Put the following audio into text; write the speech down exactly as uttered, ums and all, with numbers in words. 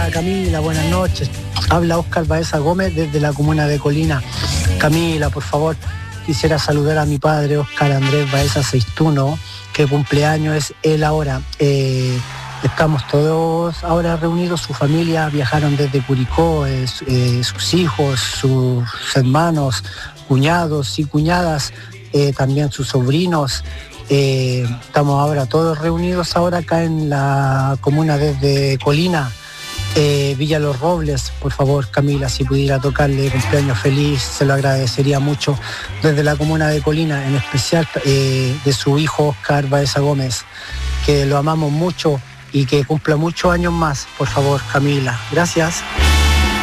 Hola Camila, buenas noches. Habla Oscar Baeza Gómez desde la comuna de Colina. Camila, por favor, quisiera saludar a mi padre Oscar Andrés Baeza Seistuno, que cumpleaños es él ahora. Eh, estamos todos ahora reunidos, su familia viajaron desde Curicó, eh, eh, sus hijos, sus hermanos, cuñados y cuñadas, eh, también sus sobrinos. Eh, estamos ahora todos reunidos ahora acá en la comuna desde Colina, eh, Villa Los Robles. Por favor, Camila, si pudiera tocarle cumpleaños feliz, se lo agradecería mucho desde la comuna de Colina, en especial eh, de su hijo Oscar Baeza Gómez, que lo amamos mucho y que cumpla muchos años más. Por favor, Camila, gracias.